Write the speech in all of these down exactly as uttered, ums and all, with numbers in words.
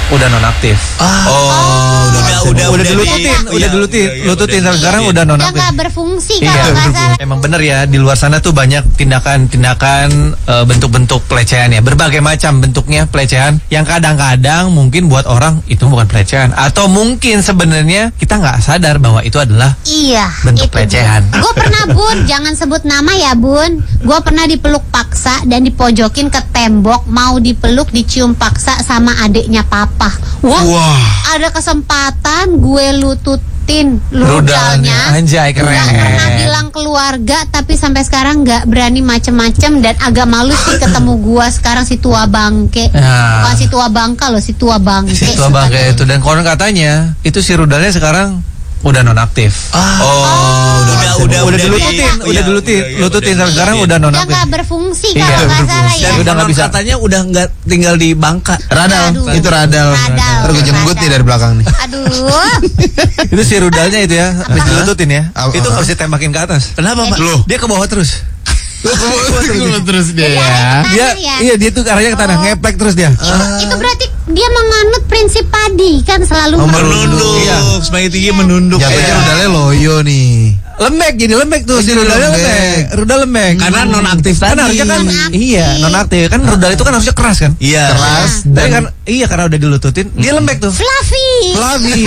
udah nonaktif. Ah. Oh, udah udah udah udah di- dilututin, iya, udah dilututin, iya, iya, lututin udah sampai sekarang dilututin. udah Udah nonaktif. nggak berfungsi Iya, kalau nggak salah. emang bener ya, di luar sana tuh banyak tindakan-tindakan eh, bentuk-bentuk pelecehan ya, berbagai macam bentuknya pelecehan yang kadang-kadang mungkin buat orang itu bukan pelecehan, atau mungkin sebenarnya kita nggak sadar bahwa itu adalah Iya, bentuk itu. pelecehan. Gue pernah bun, jangan sebut nama ya bun. Gue pernah dipeluk paksa dan dipojokin ke tembok, mau dipeluk dicium paksa sama adiknya papa. Wah, Wah. ada kesempatan gue lututin Rudalnya, rudalnya. anjay, keren. Nggak pernah bilang keluarga, tapi sampai sekarang nggak berani macem-macem dan agak malu sih ketemu gue sekarang si tua bangke. Nah. Bukan si tua bangka loh, si tua bangke. Si tua bangke itu, dan konon katanya itu si rudalnya sekarang udah nonaktif. Ah. Oh, udah udah udah, udah dilututin, di- udah iya, dilututin, iya, iya, lututin udah sampai sekarang dilututin. udah Udah nonaktif. nggak berfungsi Iya, kalau nggak salah berfungsi. ya. Dan udah nggak bisa. Katanya udah nggak tinggal di Bangka. Radal, Aduh. itu radal. Radal. Ntar gue jemput Radal. nih dari belakang nih. Aduh. Itu si rudalnya itu ya, habis dilututin ya, Apa- itu apa? nggak bisa tembakin ke atas. Kenapa, Pak? Loh. Dia ke bawah terus. Terus dia ya. Dia, ya? iya dia tuh arahnya ke tanah, Oh. ngeplek terus dia. Itu berarti dia menganut prinsip padi kan selalu Oh, menunduk. Menunduk, Iya. semakin tinggi menunduk. Jatuhnya Iya. rudalnya loyo nih. Lembek jadi lembek tuh, Oh, si jadi rudalnya lembek. lembek, rudal lembek. Karena nonaktif Kan tadi. harusnya kan Nonaktif. iya nonaktif kan rudal itu kan harusnya keras kan. Iya. Keras Tapi dan kan iya karena udah dilututin dia lembek tuh. Fluffy. Flavi.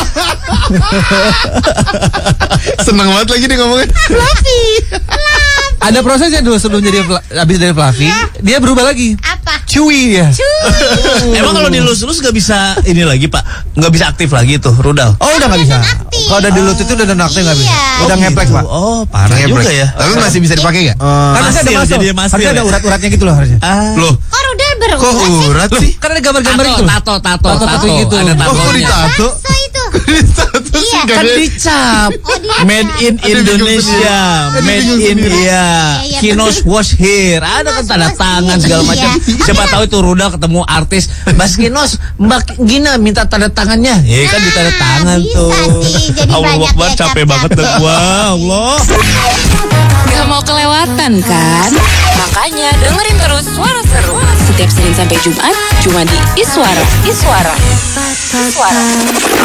seneng banget lagi nih ngomongin. Fluffy. Ada prosesnya dulu sebelum jadi fla- habis dari Flavi, dia berubah lagi. Apa? Chewy ya. Emang kalau dilus-lus nggak bisa ini lagi, Pak? Nggak bisa aktif lagi tuh rudal. Oh udah nggak bisa. nonaktif. Kalau udah dilututin udah nonaktif nggak bisa. Iya. Udah ngeplek pak. Oh, parah Ngeplek. juga ya. Tapi masih bisa dipakai nggak? Kan harusnya ada Masil, masuk. jadi masil Harusnya ada ya? urat-uratnya gitu loh harusnya. Ah. Loh, Kok rudal berurat kok sih? urat Loh, sih? kan ada gambar-gambar itu. Tato, tato, Tato, tato gitu. Ada Oh, kok tatonya. ditato? So itu. Tato sih Iya. nggak Kan ada. dicap. Oh, dia Made in Ada bingung Indonesia, sendiri. made Ada bingung in sendiri. India, Iya, iya, Kinos wash here, ada kan Kinos tanda wash tangan here, segala iya. macam. Siapa tahu itu rudal ketemu artis, Mas Kinos, Mbak Gina minta tanda tangannya, ya kan di tanda Nah, tangan bisa tuh. sih, jadi Allah banyak Akbar, ya, capek cap-cap. banget dah gua, Allah. Gak mau kelewatan kan? Makanya dengerin terus Suara Seru setiap Senin sampai Jumat cuma di Iswara. Iswara. Iswara.